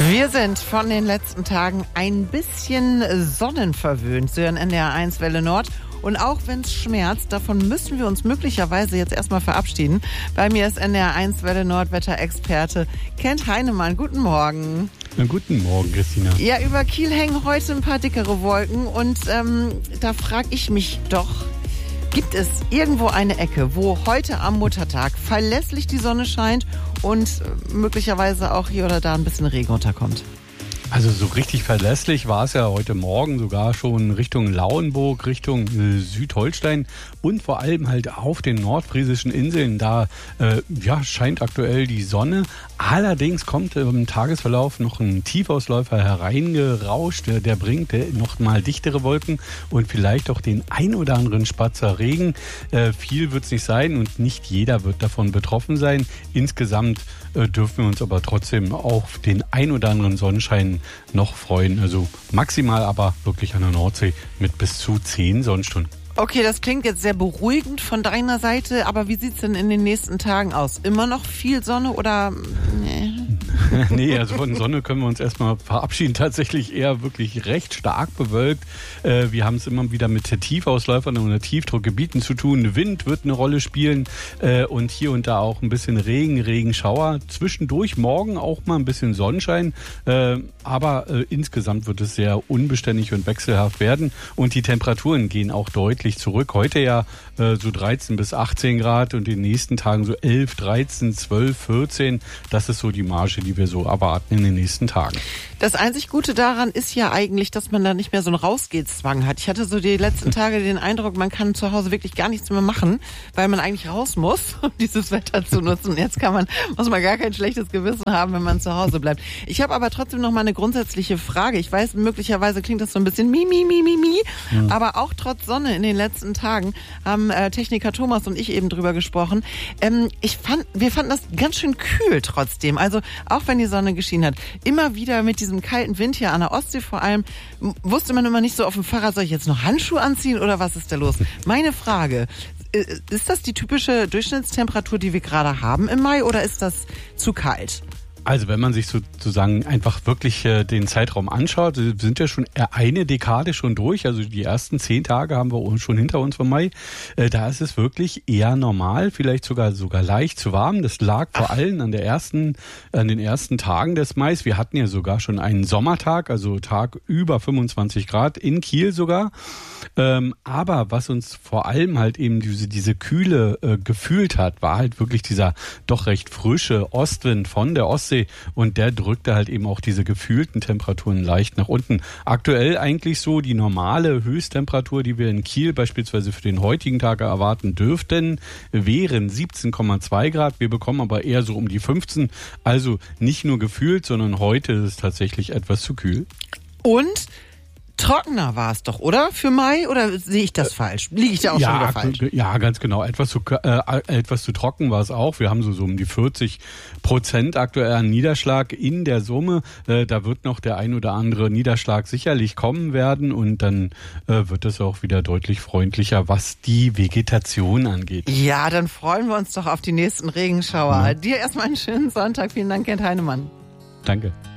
Wir sind von den letzten Tagen ein bisschen sonnenverwöhnt. Sie hören NDR 1 Welle Nord. Und auch wenn es schmerzt, davon müssen wir uns möglicherweise jetzt erstmal verabschieden. Bei mir ist NDR 1 Welle Nord Wetterexperte Kent Heinemann. Guten Morgen. Guten Morgen, Christina. Ja, über Kiel hängen heute ein paar dickere Wolken. Und da frage ich mich doch, gibt es irgendwo eine Ecke, wo heute am Muttertag verlässlich die Sonne scheint und möglicherweise auch hier oder da ein bisschen Regen runterkommt? Also so richtig verlässlich war es ja heute Morgen sogar schon Richtung Lauenburg, Richtung Südholstein und vor allem halt auf den nordfriesischen Inseln. Da scheint aktuell die Sonne. Allerdings kommt im Tagesverlauf noch ein Tiefausläufer hereingerauscht. Der bringt noch mal dichtere Wolken und vielleicht auch den ein oder anderen Spatzer Regen. Viel wird es nicht sein und nicht jeder wird davon betroffen sein. Insgesamt dürfen wir uns aber trotzdem auf den ein oder anderen Sonnenschein noch freuen. Also maximal aber wirklich an der Nordsee mit bis zu 10 Sonnenstunden. Okay, das klingt jetzt sehr beruhigend von deiner Seite, aber wie sieht's denn in den nächsten Tagen aus? Immer noch viel Sonne oder? Nee. Nee, also von Sonne können wir uns erstmal verabschieden. Tatsächlich eher wirklich recht stark bewölkt. Wir haben es immer wieder mit Tiefausläufern oder Tiefdruckgebieten zu tun. Wind wird eine Rolle spielen und hier und da auch ein bisschen Regenschauer. Zwischendurch morgen auch mal ein bisschen Sonnenschein, aber insgesamt wird es sehr unbeständig und wechselhaft werden und die Temperaturen gehen auch deutlich zurück. Heute ja so 13 bis 18 Grad und in den nächsten Tagen so 11, 13, 12, 14. Das ist so die Marge, die wir so erwarten in den nächsten Tagen. Das einzig Gute daran ist ja eigentlich, dass man da nicht mehr so einen Rausgehtszwang hat. Ich hatte so die letzten Tage den Eindruck, man kann zu Hause wirklich gar nichts mehr machen, weil man eigentlich raus muss, um dieses Wetter zu nutzen. Jetzt muss man gar kein schlechtes Gewissen haben, wenn man zu Hause bleibt. Ich habe aber trotzdem noch mal eine grundsätzliche Frage. Ich weiß, möglicherweise klingt das so ein bisschen aber auch trotz Sonne in den letzten Tagen haben Techniker Thomas und ich eben drüber gesprochen. Wir fanden das ganz schön kühl trotzdem. Also auch wenn die Sonne geschienen hat, immer wieder mit diesem kalten Wind hier an der Ostsee vor allem, wusste man immer nicht so auf dem Fahrrad, soll ich jetzt noch Handschuhe anziehen oder was ist da los? Meine Frage, ist das die typische Durchschnittstemperatur, die wir gerade haben im Mai oder ist das zu kalt? Also wenn man sich sozusagen einfach wirklich den Zeitraum anschaut, wir sind ja schon eine Dekade schon durch, also die ersten 10 Tage haben wir schon hinter uns vom Mai. Da ist es wirklich eher normal, vielleicht sogar leicht zu warm. Das lag vor allem an den ersten Tagen des Mais. Wir hatten ja sogar schon einen Sommertag, also Tag über 25 Grad in Kiel sogar. Aber was uns vor allem halt eben diese Kühle gefühlt hat, war halt wirklich dieser doch recht frische Ostwind von der Ostsee. Und der drückte halt eben auch diese gefühlten Temperaturen leicht nach unten. Aktuell eigentlich so die normale Höchsttemperatur, die wir in Kiel beispielsweise für den heutigen Tag erwarten dürften, wären 17,2 Grad. Wir bekommen aber eher so um die 15. Also nicht nur gefühlt, sondern heute ist es tatsächlich etwas zu kühl. Und trockener war es doch, oder? Für Mai? Oder sehe ich das falsch? Liege ich da auch schon wieder falsch? Ja, ganz genau. Etwas zu trocken war es auch. Wir haben so um die 40% aktuell an Niederschlag in der Summe. Da wird noch der ein oder andere Niederschlag sicherlich kommen werden und dann wird es auch wieder deutlich freundlicher, was die Vegetation angeht. Ja, dann freuen wir uns doch auf die nächsten Regenschauer. Dir erstmal einen schönen Sonntag. Vielen Dank, Kent Heinemann. Danke.